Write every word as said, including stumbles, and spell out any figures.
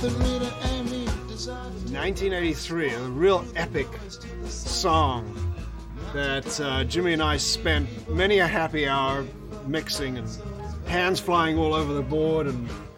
nineteen eighty-three, a real epic song that uh, Jimmy and I spent many a happy hour mixing, and hands flying all over the board, and